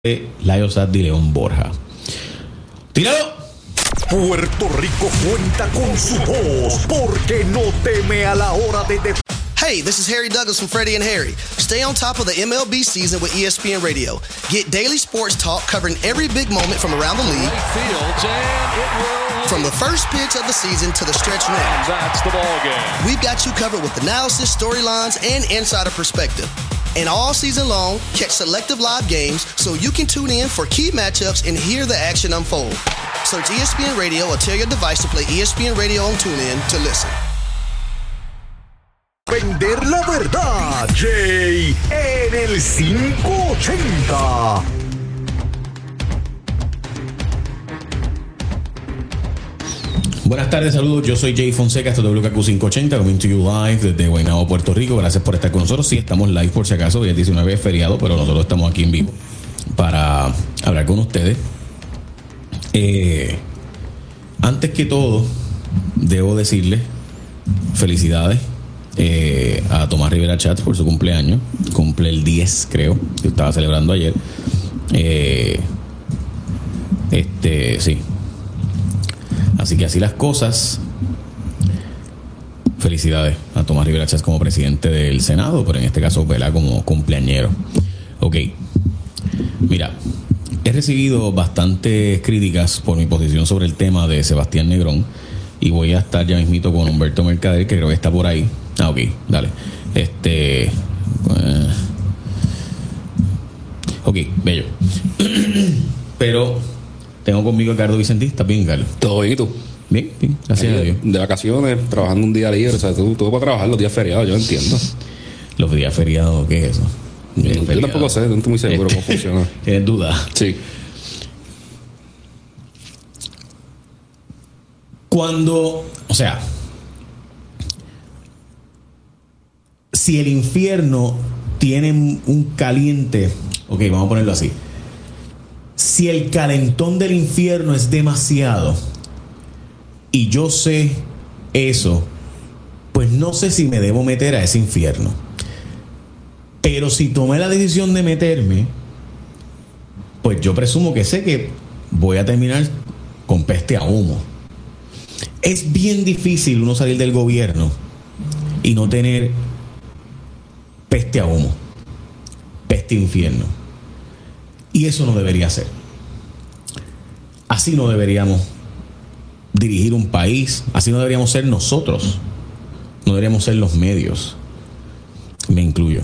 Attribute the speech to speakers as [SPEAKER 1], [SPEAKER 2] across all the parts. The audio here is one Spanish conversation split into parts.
[SPEAKER 1] Layosat y León Borja. ¡Tíralo!
[SPEAKER 2] Puerto Rico cuenta con su voz porque no teme a la hora de
[SPEAKER 3] Hey, this is Harry Douglas from Freddie and Harry. Stay on top of the MLB season with ESPN Radio. Get daily sports talk covering every big moment from around the league. From the first pitch of the season to the stretch run.
[SPEAKER 4] That's the ball game.
[SPEAKER 3] We've got you covered with analysis, storylines, and insider perspective. And all season long, catch selective live games so you can tune in for key matchups and hear the action unfold. Search ESPN Radio or tell your device to play ESPN Radio on TuneIn to listen.
[SPEAKER 2] Vender la verdad, Jay, en el 580.
[SPEAKER 1] Buenas tardes, saludos. Yo soy Jay Fonseca, esto es WKQ 580, coming to you live desde Guaynabo, Puerto Rico. Gracias por estar con nosotros. Sí, estamos live por si acaso. Hoy es 19 es feriado, pero nosotros estamos aquí en vivo para hablar con ustedes. Antes que todo, debo decirles felicidades a Tomás Rivera Chats por su cumpleaños. Cumple el 10, creo. Yo estaba celebrando ayer. Sí. Así que así las cosas. Felicidades a Tomás Rivera Chats como presidente del Senado, pero en este caso, ¿verdad?, como cumpleañero. Ok. Mira, he recibido bastantes críticas por mi posición sobre el tema de Sebastián Negrón. Y voy a estar ya mismito con Humberto Mercader, que creo que está por ahí. Ok, dale. Ok, bello. Pero tengo conmigo a Carlos Vicentí. ¿Estás bien, Carlos?
[SPEAKER 5] Todo bien, ¿y tú?
[SPEAKER 1] Bien, gracias a Dios.
[SPEAKER 5] De vacaciones, trabajando un día libre. O sea, tú vas a trabajar los días feriados, yo entiendo.
[SPEAKER 1] ¿Los días feriados qué es eso?
[SPEAKER 5] Yo tampoco sé, no estoy muy seguro cómo funciona.
[SPEAKER 1] ¿Tienes duda?
[SPEAKER 5] Sí.
[SPEAKER 1] Si el infierno tiene un caliente, ok, vamos a ponerlo así. Si el calentón del infierno es demasiado y yo sé eso, pues no sé si me debo meter a ese infierno. Pero si tomé la decisión de meterme, pues yo presumo que sé que voy a terminar con peste a humo. Es bien difícil uno salir del gobierno y no tener peste a humo, peste infierno. Y eso no debería ser. Así no deberíamos dirigir un país, así no deberíamos ser nosotros, no deberíamos ser los medios. Me incluyo.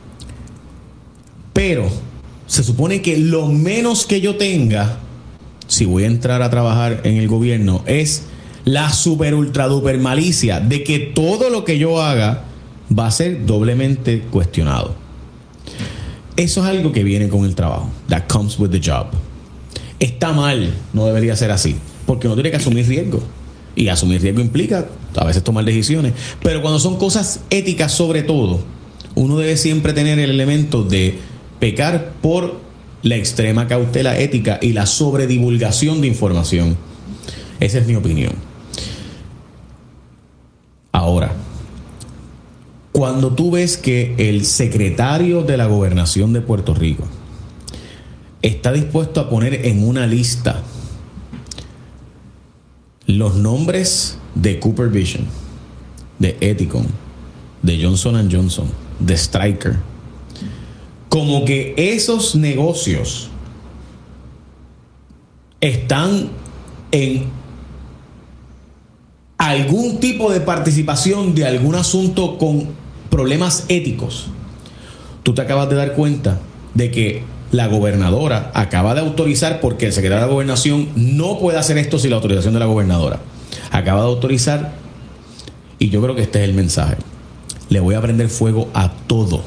[SPEAKER 1] Pero se supone que lo menos que yo tenga, si voy a entrar a trabajar en el gobierno, es la super ultra duper malicia de que todo lo que yo haga va a ser doblemente cuestionado. Eso es algo que viene con el trabajo. That comes with the job. Está mal, no debería ser así, porque uno tiene que asumir riesgo. Y asumir riesgo implica a veces tomar decisiones. Pero cuando son cosas éticas sobre todo, uno debe siempre tener el elemento de pecar por la extrema cautela ética y la sobredivulgación de información. Esa es mi opinión. Ahora, cuando tú ves que el secretario de la Gobernación de Puerto Rico está dispuesto a poner en una lista los nombres de Cooper Vision, de Ethicon, de Johnson & Johnson, de Stryker, como que esos negocios están en algún tipo de participación de algún asunto con problemas éticos, tú te acabas de dar cuenta de que la gobernadora acaba de autorizar, porque el secretario de la Gobernación no puede hacer esto sin la autorización de la gobernadora, acaba de autorizar, y yo creo que este es el mensaje: le voy a prender fuego a todo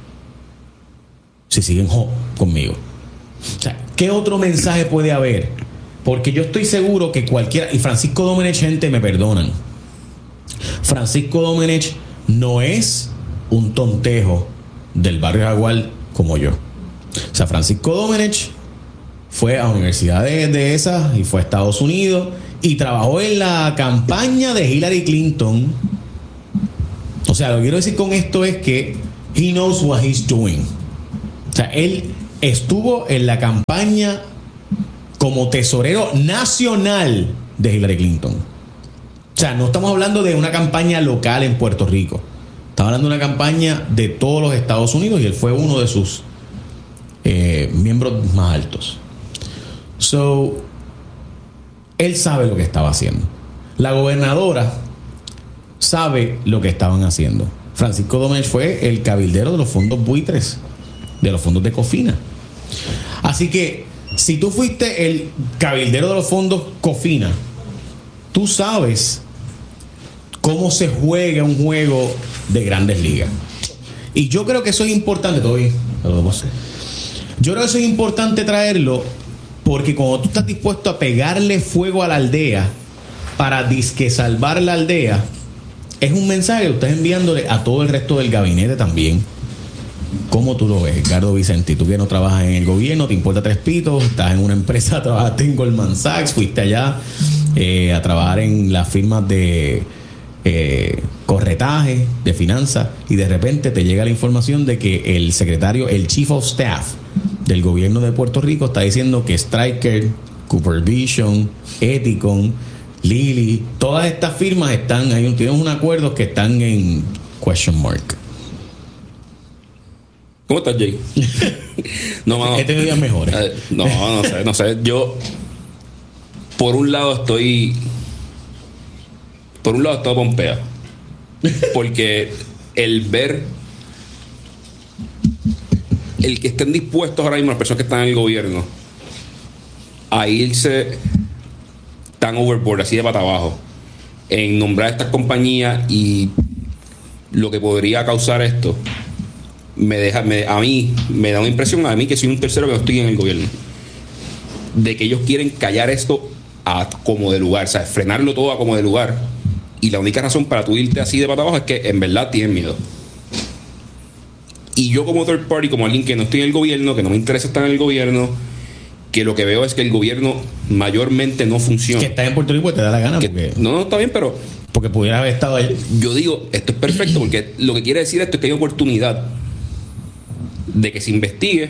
[SPEAKER 1] si siguen conmigo. O sea, ¿qué otro mensaje puede haber? Porque yo estoy seguro que cualquiera, y Francisco Domenech, gente, me perdonan, Francisco Domenech no es un tontejo del barrio Jaguar como yo. O sea, Francisco Domenech fue a universidades de esas y fue a Estados Unidos y trabajó en la campaña de Hillary Clinton. O sea, lo que quiero decir con esto es que he knows what he's doing. O sea, él estuvo en la campaña como tesorero nacional de Hillary Clinton. O sea, no estamos hablando de una campaña local en Puerto Rico. Estamos hablando de una campaña de todos los Estados Unidos y él fue uno de sus miembros más altos. So, él sabe lo que estaba haciendo. La gobernadora sabe lo que estaban haciendo. Francisco Domech fue el cabildero de los fondos buitres, de los fondos de Cofina. Así que, si tú fuiste el cabildero de los fondos Cofina, tú sabes cómo se juega un juego de Grandes Ligas. Y yo creo que eso es importante. Todo bien. Yo creo que eso es importante traerlo, porque cuando tú estás dispuesto a pegarle fuego a la aldea para disque salvar la aldea, es un mensaje que estás enviándole a todo el resto del gabinete también. ¿Cómo tú lo ves, Edgardo Vicente? Tú que no trabajas en el gobierno, te importa tres pitos, estás en una empresa, trabajaste en Goldman Sachs, fuiste allá a trabajar en las firmas de corretaje, de finanzas, y de repente te llega la información de que el secretario, el Chief of Staff del gobierno de Puerto Rico está diciendo que Stryker, Cooper Vision, Ethicon, Lilly, todas estas firmas están, tienen un acuerdo que están en question mark.
[SPEAKER 5] ¿Cómo estás, Jay? No, mano.
[SPEAKER 1] He tenido días mejores.
[SPEAKER 5] No sé. Yo, por un lado, estoy pompea. Porque el ver el que estén dispuestos ahora mismo las personas que están en el gobierno a irse tan overboard, así de pata abajo, en nombrar estas compañías y lo que podría causar esto, a mí me da una impresión, a mí que soy un tercero que no estoy en el gobierno, de que ellos quieren callar esto a como de lugar, o sea, frenarlo todo a como de lugar, y la única razón para tú irte así de pata abajo es que en verdad tienen miedo. Y yo como third party, como alguien que no estoy en el gobierno, que no me interesa estar en el gobierno, que lo que veo es que el gobierno mayormente no funciona.
[SPEAKER 1] Que estás en Puerto Rico te da la gana.
[SPEAKER 5] No, está bien, pero
[SPEAKER 1] porque pudiera haber estado allá.
[SPEAKER 5] Yo digo, esto es perfecto, porque lo que quiere decir esto es que hay oportunidad de que se investigue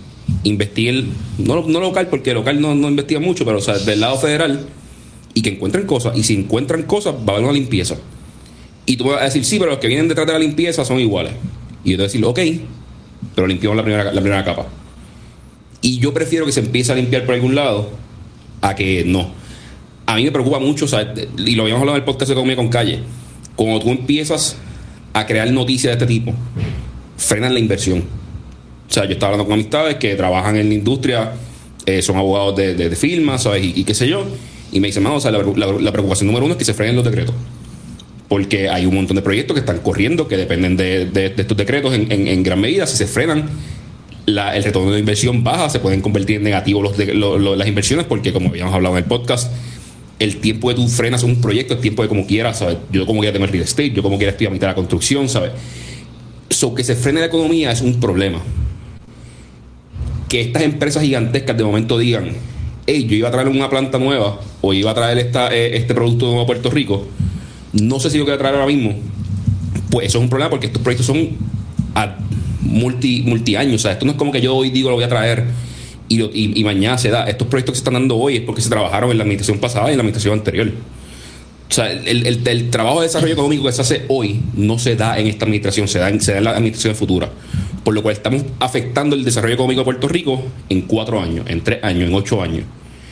[SPEAKER 5] no local, porque local no investiga mucho, pero o sea, del lado federal, y que encuentren cosas, y si encuentran cosas va a haber una limpieza. Y tú vas a decir, sí, pero los que vienen detrás de la limpieza son iguales. Y yo te voy a decir, ok, pero limpiamos la primera capa. Y yo prefiero que se empiece a limpiar por algún lado a que no. A mí me preocupa mucho, o sea, y lo habíamos hablado en el podcast de Economía con Calle, cuando tú empiezas a crear noticias de este tipo, frenan la inversión. O sea, yo estaba hablando con amistades que trabajan en la industria, son abogados de firmas, ¿sabes? Y qué sé yo, y me dicen, o sea, la preocupación número uno es que se frenen los decretos, porque hay un montón de proyectos que están corriendo que dependen de estos decretos en gran medida. Si se frenan, el retorno de inversión baja, se pueden convertir en negativos las inversiones, porque como habíamos hablado en el podcast, el tiempo que tú frenas un proyecto es tiempo de como quieras, ¿sabes? Yo como quiera tener real estate, yo como quiera estoy a mitad de la construcción, ¿sabes? Que se frene la economía es un problema. Que estas empresas gigantescas de momento digan, hey, yo iba a traer una planta nueva o iba a traer este producto nuevo a Puerto Rico, no sé si lo voy a traer ahora mismo, pues eso es un problema, porque estos proyectos son a multi-años. O sea, esto no es como que yo hoy digo lo voy a traer y mañana se da. Estos proyectos que se están dando hoy es porque se trabajaron en la administración pasada y en la administración anterior. O sea, el trabajo de desarrollo económico que se hace hoy no se da en esta administración, se da en la administración futura. Por lo cual estamos afectando el desarrollo económico de Puerto Rico en 4 años, en 3 años, en 8 años.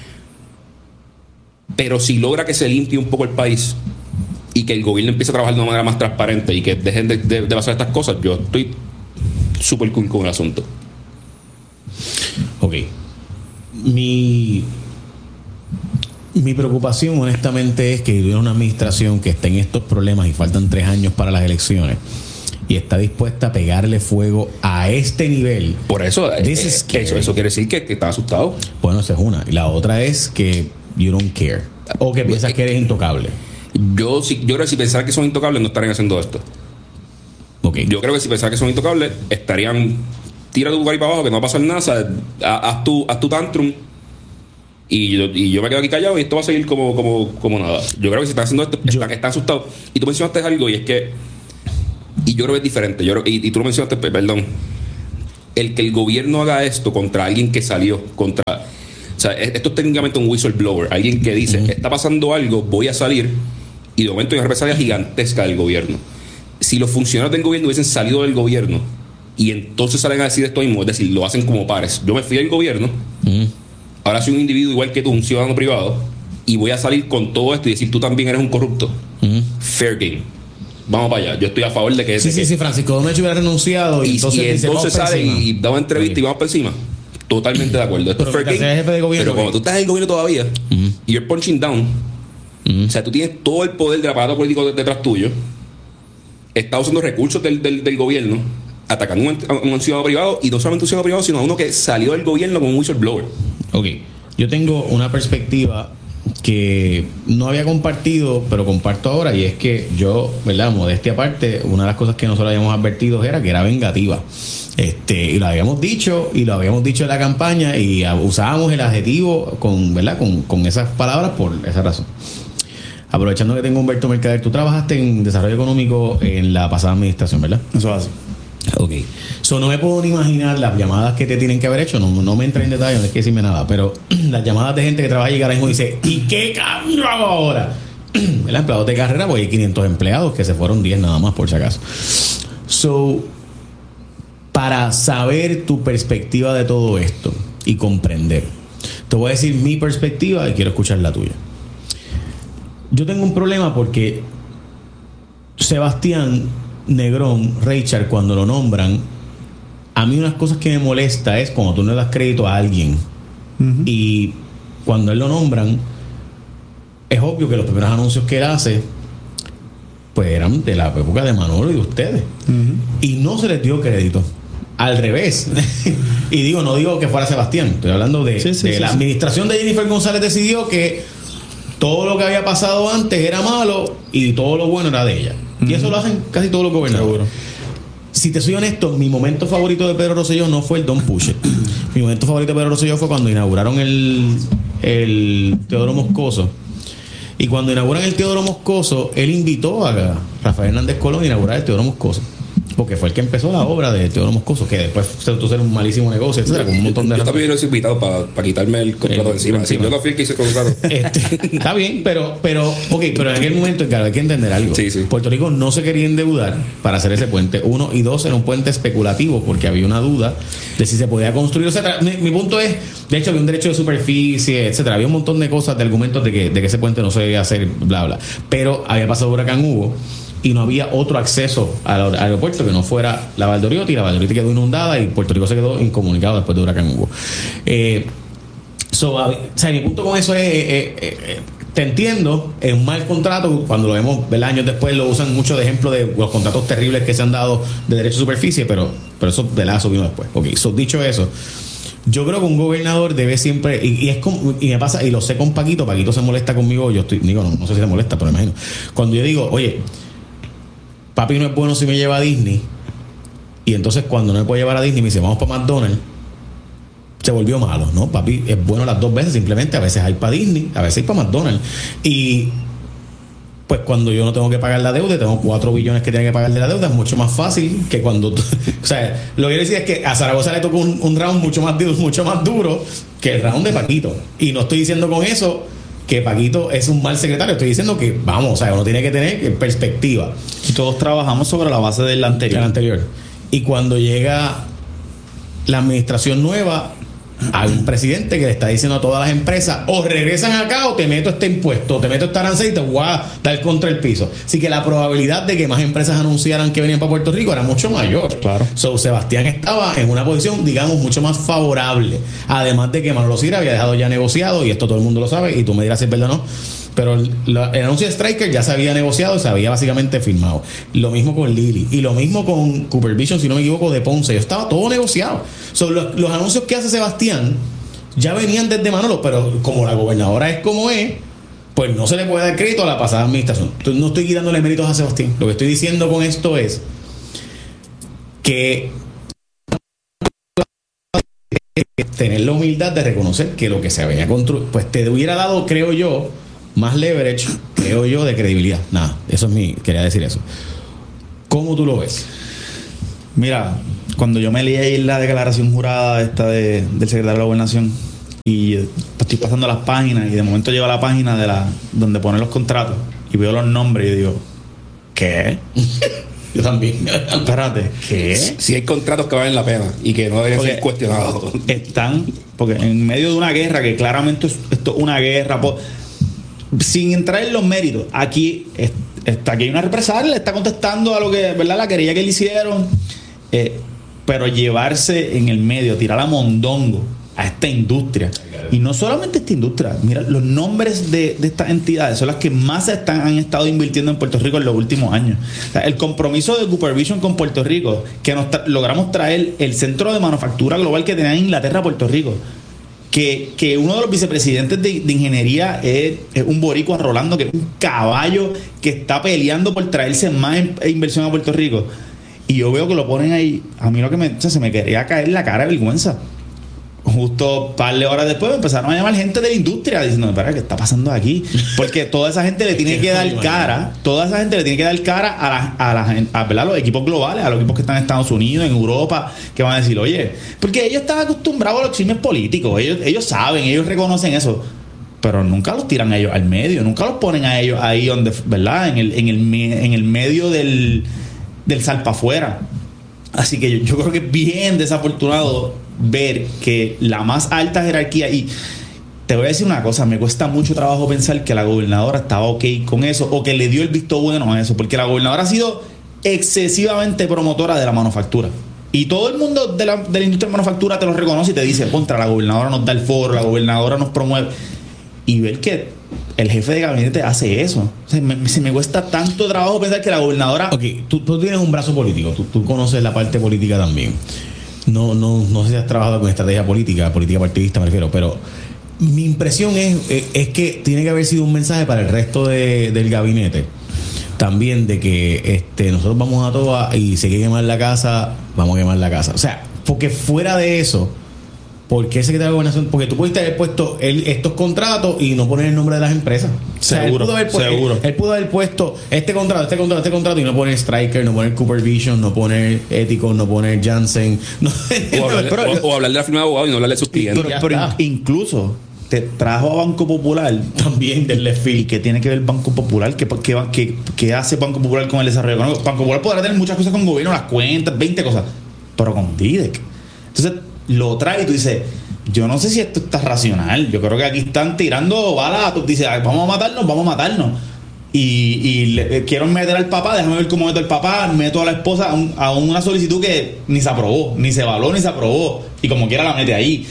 [SPEAKER 5] Pero si logra que se limpie un poco el país y que el gobierno empiece a trabajar de una manera más transparente y que dejen de pasar estas cosas, yo estoy súper cool con el asunto.
[SPEAKER 1] Ok. Mi preocupación, honestamente, es que hubiera una administración que esté en estos problemas y faltan 3 años para las elecciones y está dispuesta a pegarle fuego a este nivel.
[SPEAKER 5] Por eso, eso quiere decir que está asustado.
[SPEAKER 1] Bueno, esa es una. Y la otra es que you don't care. O que piensas que eres intocable.
[SPEAKER 5] Yo creo que si pensara que son intocables no estarían haciendo esto.
[SPEAKER 1] Okay.
[SPEAKER 5] Yo creo que si pensara que son intocables estarían, tira tu lugar y para abajo, que no va a pasar nada, ¿sabes? Haz tu tantrum y yo me quedo aquí callado y esto va a seguir como nada. Yo creo que si están haciendo esto están asustados. Y tú mencionaste algo, y es que, y yo creo que es diferente. Y tú lo mencionaste, perdón, el que el gobierno haga esto contra alguien que salió, contra... O sea, esto es técnicamente un whistleblower, alguien que dice, está pasando algo, voy a salir, y de momento hay una represalia gigantesca del gobierno. Si los funcionarios del gobierno hubiesen salido del gobierno y entonces salen a decir esto mismo, es decir, lo hacen como pares. Yo me fui del gobierno, ahora soy un individuo igual que tú, un ciudadano privado, y voy a salir con todo esto y decir, tú también eres un corrupto. Fair game. Vamos para allá. Yo estoy a favor de que...
[SPEAKER 1] Sí, Francisco Domecq hubiera renunciado y entonces
[SPEAKER 5] sale y da una entrevista y vamos por encima. Totalmente de acuerdo. Esto es fair game. Pero como tú estás en el gobierno todavía y you're punching down, o sea, tú tienes todo el poder del aparato político detrás tuyo, estás usando recursos del gobierno, atacando a un ciudadano privado, y no solamente un ciudadano privado, sino a uno que salió del gobierno como un whistleblower.
[SPEAKER 1] Ok. Yo tengo una perspectiva que no había compartido, pero comparto ahora, y es que yo, ¿verdad? Modestia aparte, una de las cosas que nosotros habíamos advertido era que era vengativa. Y lo habíamos dicho en la campaña, y usábamos el adjetivo ¿verdad? Con esas palabras por esa razón. Aprovechando que tengo Humberto Mercader, tú trabajaste en desarrollo económico en la pasada administración, ¿verdad?
[SPEAKER 4] Eso es así.
[SPEAKER 1] Ok. No me puedo ni imaginar las llamadas que te tienen que haber hecho. No me entra en detalle, no hay que decirme nada. Pero las llamadas de gente que trabaja y ahora mismo dice, ¿y qué cambio hago ahora? El empleado de carrera, pues hay 500 empleados que se fueron 10 nada más, por si acaso. Para saber tu perspectiva de todo esto y comprender, te voy a decir mi perspectiva y quiero escuchar la tuya. Yo tengo un problema porque Sebastián Negrón, Richard, cuando lo nombran, a mí unas cosas que me molesta es cuando tú no le das crédito a alguien. Y cuando él lo nombran, es obvio que los primeros anuncios que él hace pues eran de la época de Manolo y de ustedes. Y no se les dio crédito. Al revés. Y no digo que fuera Sebastián, estoy hablando de la administración de Jennifer González decidió que todo lo que había pasado antes era malo y todo lo bueno era de ella. Y eso lo hacen casi todos los gobernadores. Si te soy honesto, mi momento favorito de Pedro Rosselló no fue el Don't Push It. Mi momento favorito de Pedro Rosselló fue cuando inauguraron el Teodoro Moscoso. Y cuando inauguran el Teodoro Moscoso, él invitó a Rafael Hernández Colón a inaugurar el Teodoro Moscoso, porque fue el que empezó la obra de Teodoro Moscoso, que después se tuvo ser un malísimo negocio, etcétera, con un montón de...
[SPEAKER 5] Yo también lo he invitado para quitarme el contrato de encima. Sí, yo no fui el que hice el contrato.
[SPEAKER 1] Está bien, pero en aquel momento, claro, hay que entender algo.
[SPEAKER 5] Sí.
[SPEAKER 1] Puerto Rico no se quería endeudar para hacer ese puente. 1 y 2 era un puente especulativo, porque había una duda de si se podía construir, etcétera. Mi punto es, de hecho, había un derecho de superficie, etcétera. Había un montón de cosas, de argumentos de que ese puente no se debía hacer, bla, bla. Pero había pasado huracán Hugo y no había otro acceso al aeropuerto que no fuera la Valdoriotti, y la Valdoriotti quedó inundada y Puerto Rico se quedó incomunicado después de huracán Hugo. Mi punto con eso es, te entiendo, es un mal contrato, cuando lo vemos años después lo usan mucho de ejemplo de los contratos terribles que se han dado de derecho de superficie, pero eso de lazo vino después. Dicho eso, yo creo que un gobernador debe siempre, y es como, y me pasa, y lo sé con Paquito se molesta conmigo, no sé si se molesta, pero me imagino, cuando yo digo, oye, papi no es bueno si me lleva a Disney, y entonces cuando no me puede llevar a Disney me dice vamos para McDonald's, se volvió malo, ¿no? Papi es bueno las dos veces, simplemente a veces hay para Disney, a veces hay para McDonald's, y pues cuando yo no tengo que pagar la deuda, tengo 4 billones que tiene que pagar de la deuda, es mucho más fácil que cuando o sea, lo que quiero decir es que a Zaragoza le tocó un round mucho más duro que el round de Paquito, y no estoy diciendo con eso que Paquito es un mal secretario, estoy diciendo que uno tiene que tener perspectiva.
[SPEAKER 4] Y todos trabajamos sobre la base del anterior. Y cuando llega la administración nueva, hay un presidente que le está diciendo a todas las empresas, o regresan acá o te meto este impuesto, te meto esta arancel y te voy a dar contra el piso. Así que la probabilidad de que más empresas anunciaran que venían para Puerto Rico era mucho mayor. Claro.
[SPEAKER 1] Sebastián estaba en una posición, digamos, mucho más favorable. Además de que Manolo Sira había dejado ya negociado, y esto todo el mundo lo sabe, y tú me dirás si es verdad o no, pero el anuncio de Stryker ya se había negociado y se había básicamente firmado. Lo mismo con Lili y lo mismo con Cooper Vision, si no me equivoco, de Ponce. Estaba todo negociado. Los anuncios que hace Sebastián ya venían desde Manolo, pero como la gobernadora es como es, pues no se le puede dar crédito a la pasada administración. Entonces, no estoy quitándole méritos a Sebastián. Lo que estoy diciendo con esto es que tener la humildad de reconocer que lo que se había construido, pues te hubiera dado, creo yo, más leverage, creo yo, de credibilidad. Nada, quería decir eso. ¿Cómo tú lo ves?
[SPEAKER 4] Mira,
[SPEAKER 6] cuando yo me leí la declaración jurada esta del secretario de la Gobernación y estoy pasando las páginas y de momento llego a la página donde ponen los contratos y veo los nombres y digo, ¿qué?
[SPEAKER 1] Yo también.
[SPEAKER 6] Espérate, ¿qué?
[SPEAKER 5] Si hay contratos que valen la pena y que no deberían ser cuestionados.
[SPEAKER 6] Porque en medio de una guerra, que claramente esto es una guerra, sin entrar en los méritos, aquí hay una represalia, le está contestando a lo que, ¿verdad? La querella que le hicieron, pero llevarse en el medio, tirar a mondongo a esta industria. Y no solamente esta industria, mira, los nombres de estas entidades son las que más han estado invirtiendo en Puerto Rico en los últimos años. O sea, el compromiso de Cooper Vision con Puerto Rico, que logramos traer el centro de manufactura global que tenía en Inglaterra a Puerto Rico, que uno de los vicepresidentes de ingeniería es un boricua, Rolando, que es un caballo que está peleando por traerse más inversión a Puerto Rico. Y yo veo que lo ponen ahí, a mí se me quería caer la cara de vergüenza. Justo un par de horas después me empezaron a llamar gente de la industria diciendo, espera, ¿qué está pasando aquí? Porque toda esa gente le tiene que dar cara, a los equipos globales, a los equipos que están en Estados Unidos, en Europa, que van a decir, oye, porque ellos están acostumbrados a los chismes políticos, ellos saben, ellos reconocen eso, pero nunca los tiran a ellos al medio, nunca los ponen a ellos ahí donde, ¿verdad? En el medio del salpa afuera. Así que yo creo que es bien desafortunado ver que la más alta jerarquía, y te voy a decir una cosa, me cuesta mucho trabajo pensar que la gobernadora estaba ok con eso o que le dio el visto bueno a eso, porque la gobernadora ha sido excesivamente promotora de la manufactura y todo el mundo de la industria de manufactura te lo reconoce y te dice, contra, la gobernadora nos da el foro, la gobernadora nos promueve, y ver que el jefe de gabinete hace eso. O sea, me cuesta tanto trabajo pensar que la gobernadora...
[SPEAKER 1] Ok, tú tienes un brazo político, tú conoces la parte política también. No sé si has trabajado con estrategia política partidista me refiero, pero mi impresión es que tiene que haber sido un mensaje para el resto del gabinete también, de que nosotros vamos a todas y si hay que quemar la casa, vamos a quemar la casa. O sea, porque fuera de eso, ¿por qué el secretario de Gobernación? Porque tú pudiste haber puesto estos contratos y no poner el nombre de las empresas.
[SPEAKER 6] Seguro, seguro.
[SPEAKER 1] Él pudo haber puesto este contrato y no poner Stryker, no poner Cooper Vision, no poner Ético, no poner Janssen. No.
[SPEAKER 5] O hablar de la firma de abogado y no hablar de sus clientes.
[SPEAKER 6] Pero incluso te trajo a Banco Popular
[SPEAKER 1] también del left field.
[SPEAKER 6] ¿Qué tiene que ver Banco Popular? ¿Qué hace Banco Popular con el desarrollo económico? Banco Popular podrá tener muchas cosas con gobierno, las cuentas, 20 cosas, pero con DIDEC. Entonces lo trae y tú dices, yo no sé si esto está racional, yo creo que aquí están tirando balas, tú dices, vamos a matarnos y quiero meter al papá, déjame ver cómo meto al papá, meto a la esposa a una solicitud que ni se aprobó, ni se evaluó, ni se aprobó, y como quiera la mete ahí.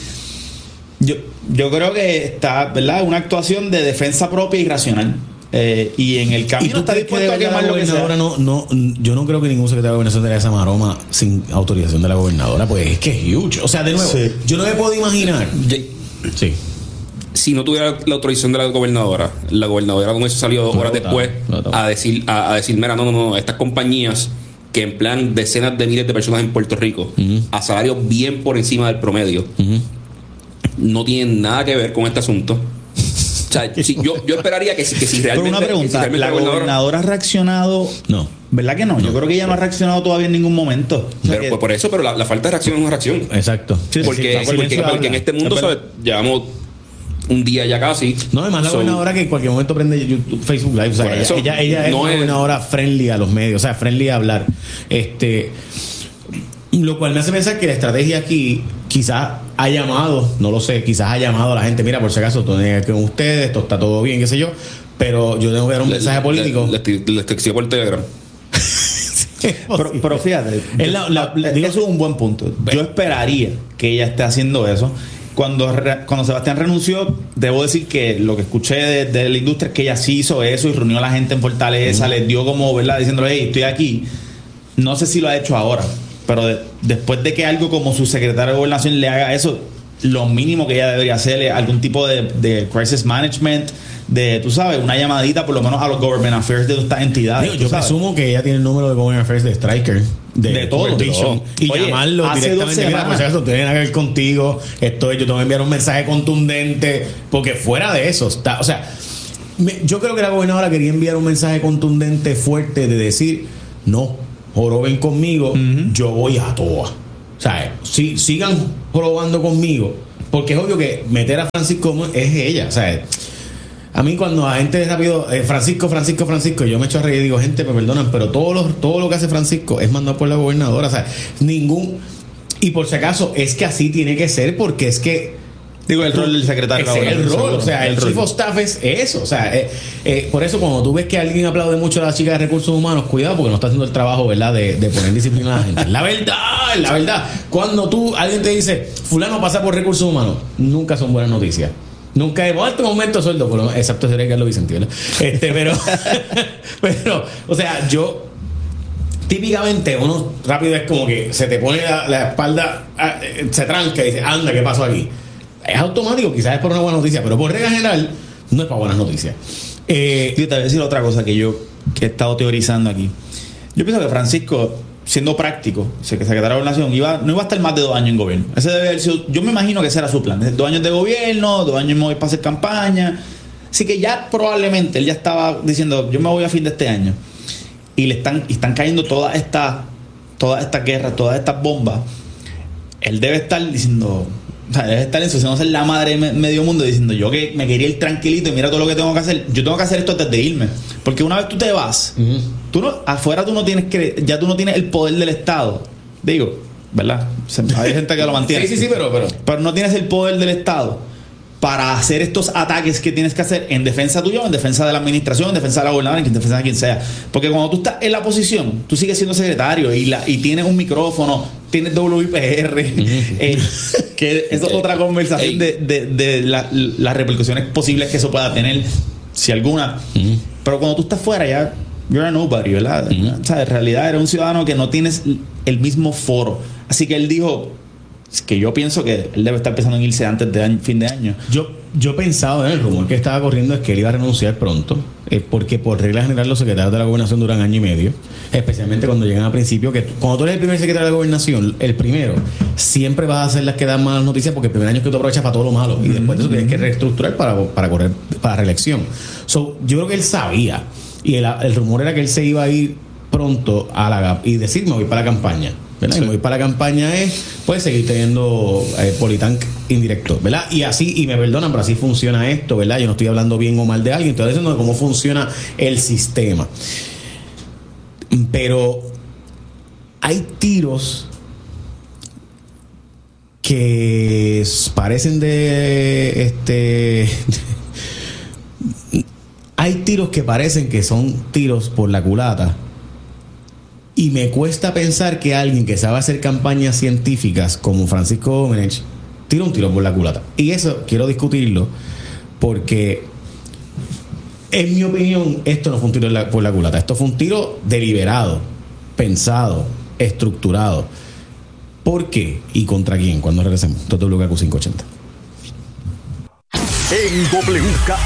[SPEAKER 6] Yo creo que está, ¿verdad?, una actuación de defensa propia y racional. Y en el camino está dispuesto a quemar lo que sea.
[SPEAKER 1] Yo no creo que ningún secretario de gobernación tenga esa maroma sin autorización de la gobernadora, pues es que es huge. O sea, de nuevo, sí. Yo no me puedo imaginar.
[SPEAKER 5] Sí. Si no tuviera la autorización de la gobernadora con eso salió horas después a decir, mira, no, estas compañías que emplean decenas de miles de personas en Puerto Rico a salarios bien por encima del promedio, no tienen nada que ver con este asunto. O sea, yo esperaría que si realmente...
[SPEAKER 6] Pero una pregunta, ¿la gobernadora ha reaccionado?
[SPEAKER 1] No.
[SPEAKER 6] ¿Verdad que no? Yo creo que ella no ha reaccionado todavía en ningún momento.
[SPEAKER 5] Pero por eso, pero la falta de reacción es una reacción.
[SPEAKER 1] Exacto.
[SPEAKER 5] Porque en este mundo, ¿sabes? Llevamos un día ya casi.
[SPEAKER 1] No, además la gobernadora que en cualquier momento prende YouTube, Facebook Live. O sea, ella es una gobernadora friendly a los medios, o sea, friendly a hablar. Lo cual me hace pensar que la estrategia aquí quizás ha llamado, no lo sé, quizás ha llamado a la gente, mira, por si acaso, esto tiene que ver con ustedes, esto está todo bien, qué sé yo, pero yo tengo que dar un mensaje político.
[SPEAKER 5] Les texté por Telegram.
[SPEAKER 6] pero fíjate, eso es un buen punto. Yo esperaría que ella esté haciendo eso. Cuando Sebastián renunció, debo decir que lo que escuché de la industria es que ella sí hizo eso y reunió a la gente en Fortaleza, les dio como, ¿verdad?, diciéndole, hey, estoy aquí. No sé si lo ha hecho ahora, pero después de que algo como su secretario de Gobernación le haga eso, lo mínimo que ella debería hacer es algún tipo de crisis management, de, tú sabes, una llamadita por lo menos a los government affairs de estas entidades.
[SPEAKER 1] Yo presumo que ella tiene el número de government affairs de Stryker, de todo. Y oye, llamarlo directamente, mira, por si acaso tiene que ver contigo, yo te voy a enviar un mensaje contundente, porque fuera de eso está, o sea, yo creo que la gobernadora quería enviar un mensaje contundente, fuerte, de decir, no, joroben conmigo, yo voy a toa. O sea, sigan probando conmigo, porque es obvio que meter a Francisco es ella. O sea, a mí cuando la gente rápido, Francisco, yo me echo a reír y digo, gente, me perdonan, pero todo lo que hace Francisco es mandado por la gobernadora. O sea, y por si acaso, es que así tiene que ser, porque es que
[SPEAKER 6] digo, el rol del secretario.
[SPEAKER 1] Es el rol, o sea, el chief of staff es eso. O sea, por eso cuando tú ves que alguien aplaude mucho a la chica de recursos humanos, cuidado, porque no está haciendo el trabajo, ¿verdad? De poner disciplina a la gente. La verdad, cuando alguien te dice, fulano pasa por recursos humanos, nunca son buenas noticias. Nunca es alto aumento de sueldo, por lo menos, excepto sería Carlos Vicente, ¿verdad? Pero, o sea, yo típicamente uno rápido es como que se te pone la espalda, se tranca y dice, anda, ¿qué pasó aquí? Es automático, quizás es por una buena noticia, pero por regla general no es para buenas noticias.
[SPEAKER 6] Yo te voy a decir otra cosa que he estado teorizando aquí. Yo pienso que Francisco, siendo práctico, secretario de Gobernación, no iba a estar más de 2 años en gobierno. Ese debe haber sido, yo me imagino que ese era su plan. 2 años de gobierno, 2 años para hacer campaña. Así que ya probablemente él ya estaba diciendo, yo me voy a fin de este año. Y están cayendo todas estas guerras, todas estas bombas. Él debe estar diciendo, o sea, debe estar ensuciándose la madre de medio mundo diciendo, yo que me quería ir tranquilito y mira todo lo que tengo que hacer. Yo tengo que hacer esto antes de irme. Porque una vez tú te vas, afuera tú no tienes el poder del Estado. Digo, ¿verdad? Hay gente que lo mantiene.
[SPEAKER 1] Sí, pero
[SPEAKER 6] no tienes el poder del Estado para hacer estos ataques que tienes que hacer en defensa tuya, en defensa de la administración, en defensa de la gobernadora, en defensa de quien sea. Porque cuando tú estás en la posición, tú sigues siendo secretario y tienes un micrófono, tienes WIPR, que es otra conversación de las repercusiones posibles que eso pueda tener, si alguna. Pero cuando tú estás fuera ya, you're a nobody, ¿verdad? O sea, en realidad eres un ciudadano que no tienes el mismo foro. Así que él dijo, que yo pienso que él debe estar pensando en irse antes de fin de año.
[SPEAKER 1] Yo pensaba, el rumor que estaba corriendo es que él iba a renunciar pronto, porque por regla general los secretarios de la gobernación duran 1 año y medio, especialmente cuando llegan a principio, que cuando tú eres el primer secretario de gobernación, el primero, siempre vas a hacer las que dan malas noticias, porque el primer año es que tú aprovechas para todo lo malo y después de eso tienes que reestructurar para correr para reelección. Yo creo que él sabía, y el rumor era que él se iba a ir pronto y decir, me voy para la campaña. ¿verdad? Sí. Y me voy para la campaña es pues seguir teniendo politank indirecto, ¿verdad? Y así, y me perdonan, pero así funciona esto, ¿verdad? Yo no estoy hablando bien o mal de alguien, estoy diciendo cómo funciona el sistema. Pero hay tiros que parecen hay tiros que parecen que son tiros por la culata. Y me cuesta pensar que alguien que sabe hacer campañas científicas como Francisco Domenech tira un tiro por la culata. Y eso quiero discutirlo porque, en mi opinión, esto no fue un tiro por la culata. Esto fue un tiro deliberado, pensado, estructurado. ¿Por qué? ¿Y contra quién? Cuando regresemos. WKQ 580.
[SPEAKER 2] En WK